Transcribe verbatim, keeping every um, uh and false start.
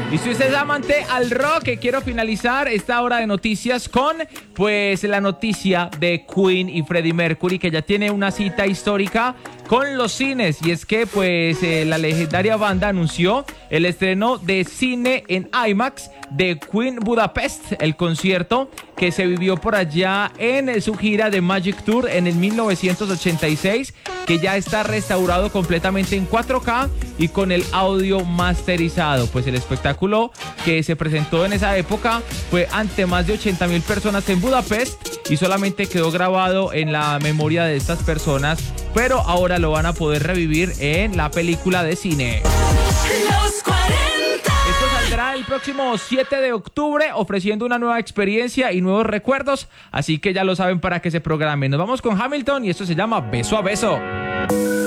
Y si usted es amante al rock, quiero finalizar esta hora de noticias con, pues, la noticia de Queen y Freddie Mercury, que ya tiene una cita histórica con los cines. Y es que, pues, eh, la legendaria banda anunció el estreno de cine en IMAX de Queen Budapest, el concierto que se vivió por allá en su gira de Magic Tour en el mil novecientos ochenta y seis, que ya está restaurado completamente en cuatro K y con el audio masterizado. Pues el espectáculo que se presentó en esa época fue ante más de ochenta mil personas en Budapest y solamente quedó grabado en la memoria de estas personas, pero ahora lo van a poder revivir en la película de cine. Los cuarenta. Esto saldrá el próximo siete de octubre, ofreciendo una nueva experiencia y nuevos recuerdos, así que ya lo saben para que se programen. Nos vamos con Hamilton y esto se llama Beso a Beso.